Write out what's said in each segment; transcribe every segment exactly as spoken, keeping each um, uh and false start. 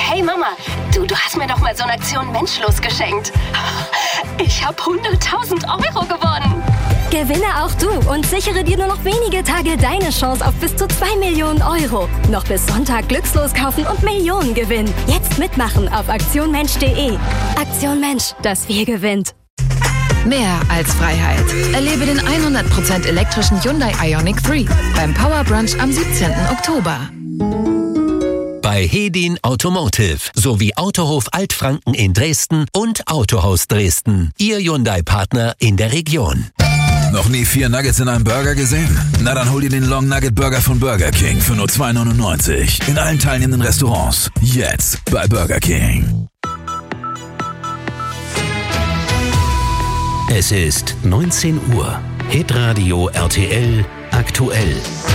Hey Mama, du, du hast mir doch mal so eine Aktion Menschlos geschenkt. Ich habe hunderttausend Euro gewonnen. Gewinne auch du und sichere dir nur noch wenige Tage deine Chance auf bis zu zwei Millionen Euro. Noch bis Sonntag glückslos kaufen und Millionen gewinnen. Jetzt mitmachen auf aktion mensch punkt de. Aktion Mensch, das Wir gewinnt. Mehr als Freiheit. Erlebe den hundert Prozent elektrischen Hyundai Ioniq drei beim Power Brunch am siebzehnten Oktober. Bei Hedin Automotive sowie Autohof Altfranken in Dresden und Autohaus Dresden. Ihr Hyundai-Partner in der Region. Noch nie vier Nuggets in einem Burger gesehen? Na dann hol dir den Long Nugget Burger von Burger King für nur zwei neunundneunzig. In allen teilnehmenden Restaurants. Jetzt bei Burger King. Es ist neunzehn Uhr. Hitradio R T L aktuell.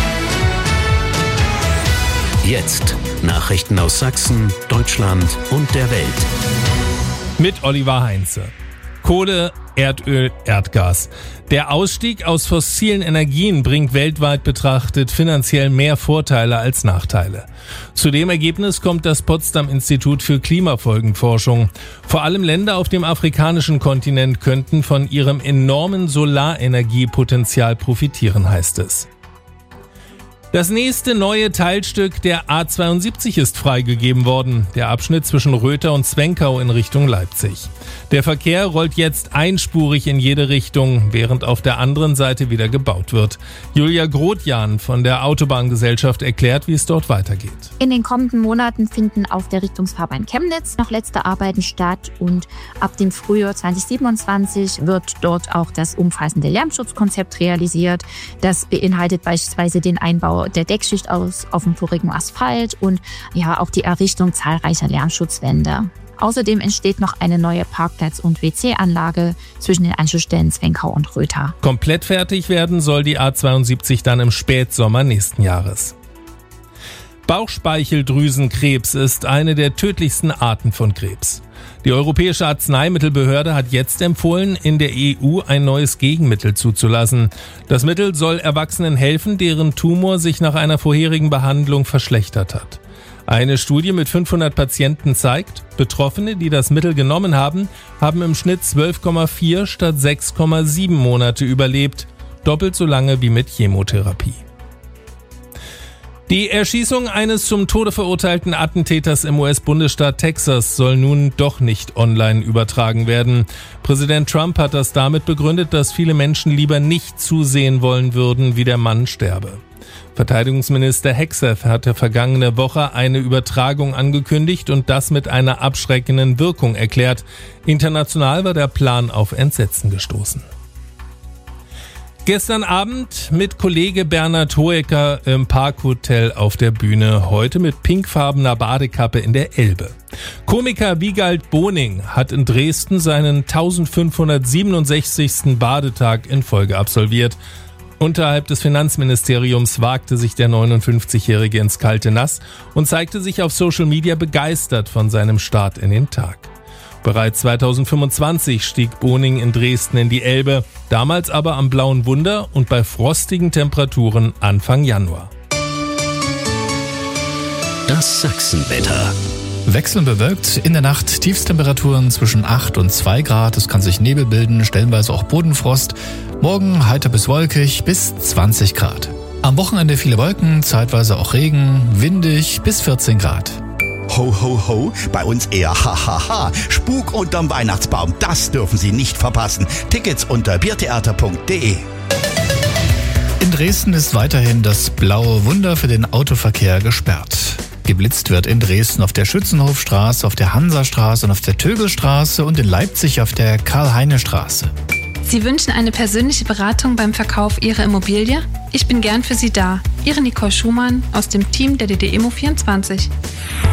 Jetzt Nachrichten aus Sachsen, Deutschland und der Welt. Mit Oliver Heinze. Kohle, Erdöl, Erdgas. Der Ausstieg aus fossilen Energien bringt weltweit betrachtet finanziell mehr Vorteile als Nachteile. Zu dem Ergebnis kommt das Potsdam-Institut für Klimafolgenforschung. Vor allem Länder auf dem afrikanischen Kontinent könnten von ihrem enormen Solarenergiepotenzial profitieren, heißt es. Das nächste neue Teilstück der A zweiundsiebzig ist freigegeben worden, der Abschnitt zwischen Röther und Zwenkau in Richtung Leipzig. Der Verkehr rollt jetzt einspurig in jede Richtung, während auf der anderen Seite wieder gebaut wird. Julia Grotjan von der Autobahngesellschaft erklärt, wie es dort weitergeht. In den kommenden Monaten finden auf der Richtungsfahrbahn Chemnitz noch letzte Arbeiten statt und ab dem Frühjahr zwanzig siebenundzwanzig wird dort auch das umfassende Lärmschutzkonzept realisiert. Das beinhaltet beispielsweise den Einbau der Deckschicht aus auf dem porigen Asphalt und ja auch die Errichtung zahlreicher Lärmschutzwände. Außerdem entsteht noch eine neue Parkplatz- und W C-Anlage zwischen den Anschlussstellen Zwenkau und Röther. Komplett fertig werden soll die A zweiundsiebzig dann im Spätsommer nächsten Jahres. Bauchspeicheldrüsenkrebs ist eine der tödlichsten Arten von Krebs. Die Europäische Arzneimittelbehörde hat jetzt empfohlen, in der E U ein neues Gegenmittel zuzulassen. Das Mittel soll Erwachsenen helfen, deren Tumor sich nach einer vorherigen Behandlung verschlechtert hat. Eine Studie mit fünfhundert Patienten zeigt, Betroffene, die das Mittel genommen haben, haben im Schnitt zwölf Komma vier statt sechs Komma sieben Monate überlebt, doppelt so lange wie mit Chemotherapie. Die Erschießung eines zum Tode verurteilten Attentäters im U S-Bundesstaat Texas soll nun doch nicht online übertragen werden. Präsident Trump hat das damit begründet, dass viele Menschen lieber nicht zusehen wollen würden, wie der Mann sterbe. Verteidigungsminister Hegseth hatte vergangene Woche eine Übertragung angekündigt und das mit einer abschreckenden Wirkung erklärt. International war der Plan auf Entsetzen gestoßen. Gestern Abend mit Kollege Bernhard Hoeker im Parkhotel auf der Bühne, heute mit pinkfarbener Badekappe in der Elbe. Komiker Wiegald Boning hat in Dresden seinen eintausendfünfhundertsiebenundsechzigsten Badetag in Folge absolviert. Unterhalb des Finanzministeriums wagte sich der neunundfünfzigjährige ins kalte Nass und zeigte sich auf Social Media begeistert von seinem Start in den Tag. Bereits zweitausendfünfundzwanzig stieg Boning in Dresden in die Elbe, damals aber am Blauen Wunder und bei frostigen Temperaturen Anfang Januar. Das Sachsenwetter. Wechselnd bewölkt, in der Nacht Tiefstemperaturen zwischen acht und zwei Grad, es kann sich Nebel bilden, stellenweise auch Bodenfrost. Morgen heiter bis wolkig bis zwanzig Grad. Am Wochenende viele Wolken, zeitweise auch Regen, windig bis vierzehn Grad. Ho, ho, ho, bei uns eher hahaha. Spuk unterm Weihnachtsbaum, das dürfen Sie nicht verpassen. Tickets unter biertheater punkt de. In Dresden ist weiterhin das Blaue Wunder für den Autoverkehr gesperrt. Geblitzt wird in Dresden auf der Schützenhofstraße, auf der Hansastraße und auf der Tögelstraße und in Leipzig auf der Karl-Heine-Straße. Sie wünschen eine persönliche Beratung beim Verkauf Ihrer Immobilie? Ich bin gern für Sie da. Ihre Nicole Schumann aus dem Team der D D Immo vierundzwanzig.